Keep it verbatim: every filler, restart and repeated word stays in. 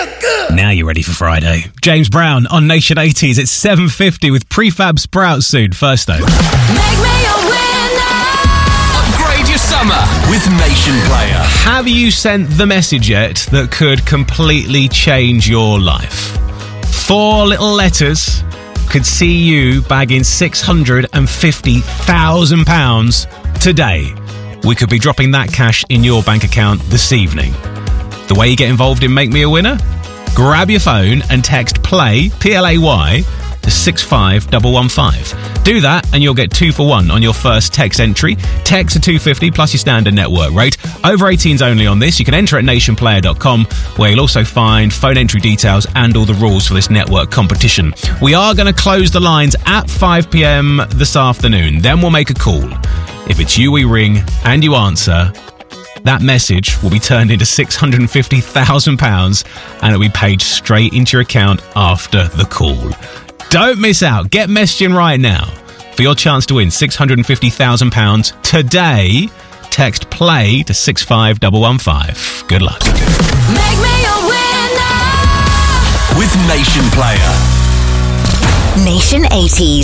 feel good. Now you're ready for Friday. James Brown on Nation eighties. It's seven fifty with Prefab Sprout soon. First though. Make me a winner. Upgrade your summer with Nation Player. Have you sent the message yet that could completely change your life? Four little letters could see you bagging six hundred fifty thousand pounds today. We could be dropping that cash in your bank account this evening. The way you get involved in Make Me a Winner? Grab your phone and text PLAY, P L A Y, to six five one one five. Do that and you'll get two for one on your first text entry. Text to two fifty plus your standard network rate. Over eighteens only on this. You can enter at nation player dot com, where you'll also find phone entry details and all the rules for this network competition. We are going to close the lines at five p.m. this afternoon. Then we'll make a call. If it's you we ring and you answer, that message will be turned into six hundred fifty thousand pounds and it'll be paid straight into your account after the call. Don't miss out. Get messaging right now for your chance to win six hundred fifty thousand pounds today. Text PLAY to six five one one five. Good luck. Make me a winner. With Nation Player. Nation eighties.